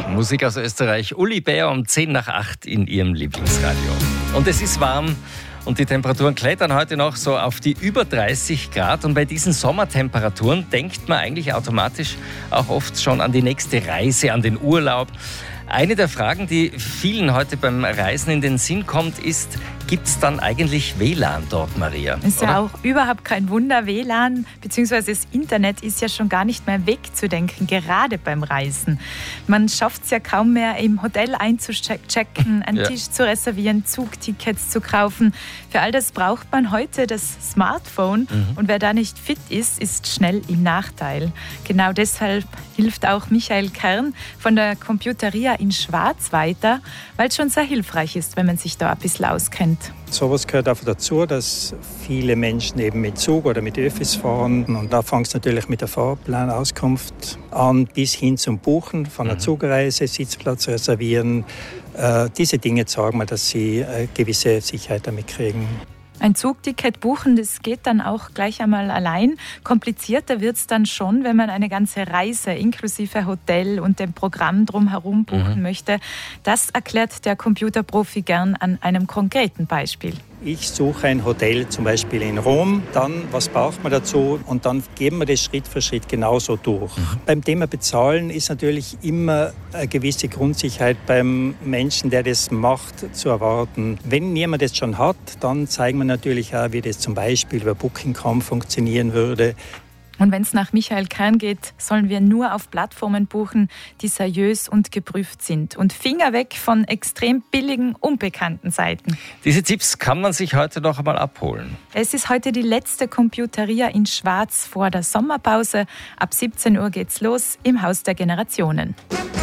Musik aus Österreich. Uli Bär um 7:50 in Ihrem Lieblingsradio. Und es ist warm und die Temperaturen klettern heute noch so auf die über 30 Grad. Und bei diesen Sommertemperaturen denkt man eigentlich automatisch auch oft schon an die nächste Reise, an den Urlaub. Eine der Fragen, die vielen heute beim Reisen in den Sinn kommt, ist: Gibt es dann eigentlich WLAN dort, Maria? Ist ja auch überhaupt kein Wunder. WLAN bzw. das Internet ist ja schon gar nicht mehr wegzudenken, gerade beim Reisen. Man schafft es ja kaum mehr, im Hotel einzuchecken, einen Tisch zu reservieren, Zugtickets zu kaufen. Für all das braucht man heute das Smartphone. Und wer da nicht fit ist, ist schnell im Nachteil. Genau deshalb hilft auch Michael Kern von der Computeria in Schwarz weiter, weil es schon sehr hilfreich ist, wenn man sich da ein bisschen auskennt. Sowas gehört auch dazu, dass viele Menschen eben mit Zug oder mit Öffis fahren. Und da fängt es natürlich mit der Fahrplanauskunft an, bis hin zum Buchen von einer Zugreise, Sitzplatz reservieren. Diese Dinge sagen wir, dass sie eine gewisse Sicherheit damit kriegen. Ein Zugticket buchen, das geht dann auch gleich einmal allein. Komplizierter wird es dann schon, wenn man eine ganze Reise inklusive Hotel und dem Programm drumherum buchen möchte. Das erklärt der Computerprofi gern an einem konkreten Beispiel. Ich suche ein Hotel zum Beispiel in Rom, dann was braucht man dazu und dann geben wir das Schritt für Schritt genauso durch. Beim Thema Bezahlen ist natürlich immer eine gewisse Grundsicherheit beim Menschen, der das macht, zu erwarten. Wenn jemand das schon hat, dann zeigen wir natürlich auch, wie das zum Beispiel über Booking.com funktionieren würde. Und wenn es nach Michael Kern geht, sollen wir nur auf Plattformen buchen, die seriös und geprüft sind. Und Finger weg von extrem billigen, unbekannten Seiten. Diese Tipps kann man sich heute noch einmal abholen. Es ist heute die letzte Computeria in Schwarz vor der Sommerpause. Ab 17 Uhr geht's los im Haus der Generationen.